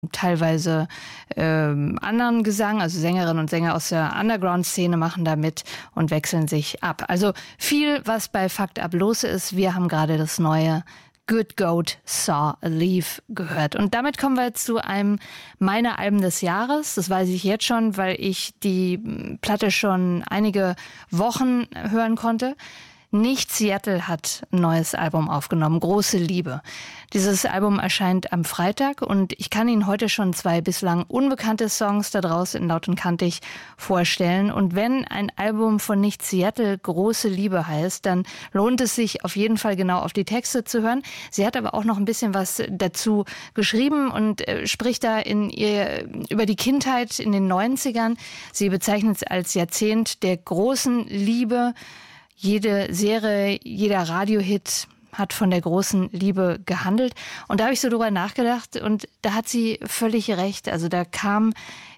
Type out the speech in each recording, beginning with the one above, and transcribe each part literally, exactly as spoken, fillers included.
teilweise ähm, anderen Gesang, also Sängerinnen und Sänger aus der Underground-Szene machen da mit und wechseln sich ab. Also viel, was bei Fucked Up los ist. Wir haben gerade das neue Good Goat Saw a Leaf gehört. Und damit kommen wir zu einem meiner Alben des Jahres. Das weiß ich jetzt schon, weil ich die Platte schon einige Wochen hören konnte. Nicht Seattle hat ein neues Album aufgenommen, Große Liebe. Dieses Album erscheint am Freitag und ich kann Ihnen heute schon zwei bislang unbekannte Songs da draußen in Laut und Kantig vorstellen. Und wenn ein Album von Nicht Seattle Große Liebe heißt, dann lohnt es sich auf jeden Fall genau auf die Texte zu hören. Sie hat aber auch noch ein bisschen was dazu geschrieben und äh, spricht da in ihr über die Kindheit in den neunzigern. Sie bezeichnet es als Jahrzehnt der großen Liebe. Jede Serie, jeder Radiohit hat von der großen Liebe gehandelt. Und da habe ich so drüber nachgedacht und da hat sie völlig recht. Also da kam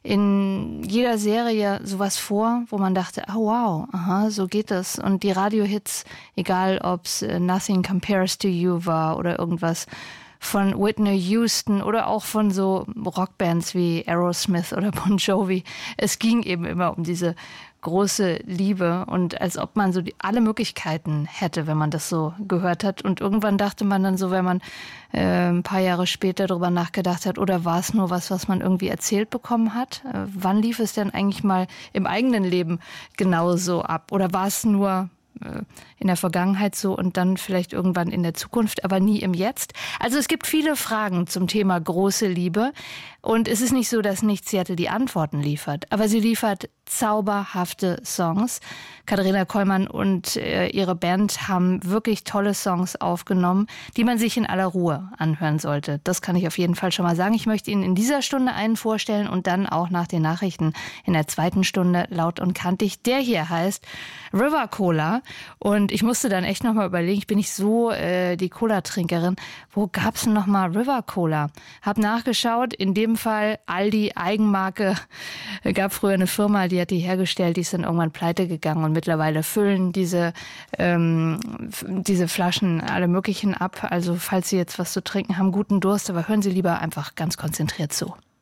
in jeder Serie sowas vor, wo man dachte, oh wow, aha, so geht das. Und die Radiohits, egal ob es Nothing Compares to You war oder irgendwas von Whitney Houston oder auch von so Rockbands wie Aerosmith oder Bon Jovi. Es ging eben immer um diese große Liebe und als ob man so die, alle Möglichkeiten hätte, wenn man das so gehört hat. Und irgendwann dachte man dann so, wenn man äh, ein paar Jahre später darüber nachgedacht hat, oder war es nur was, was man irgendwie erzählt bekommen hat? Äh, wann lief es denn eigentlich mal im eigenen Leben genauso ab? Oder war es nur in der Vergangenheit so und dann vielleicht irgendwann in der Zukunft, aber nie im Jetzt. Also es gibt viele Fragen zum Thema große Liebe und es ist nicht so, dass Nicht Seattle die Antworten liefert, aber sie liefert zauberhafte Songs. Katharina Kollmann und äh, ihre Band haben wirklich tolle Songs aufgenommen, die man sich in aller Ruhe anhören sollte. Das kann ich auf jeden Fall schon mal sagen. Ich möchte Ihnen in dieser Stunde einen vorstellen und dann auch nach den Nachrichten in der zweiten Stunde Laut und Kantig. Der hier heißt River Cola und ich musste dann echt nochmal überlegen, ich bin nicht so äh, die Cola-Trinkerin. Wo gab's denn nochmal River Cola? Hab nachgeschaut, in dem Fall Aldi Eigenmarke. Gab früher eine Firma, die hat die hergestellt, die ist dann irgendwann pleite gegangen und mittlerweile füllen diese, ähm, diese Flaschen alle möglichen ab. Also falls Sie jetzt was zu trinken haben, guten Durst, aber hören Sie lieber einfach ganz konzentriert zu.